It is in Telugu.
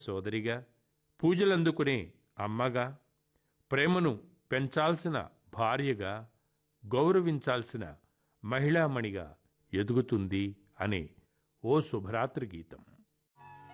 సోదరిగా, పూజలందుకునే అమ్మగా, ప్రేమను పెంచాల్సిన భార్యగా, గౌరవించాల్సిన మహిళామణిగా ఎదుగుతుంది అనే ఓ శుభరాత్రి గీతం.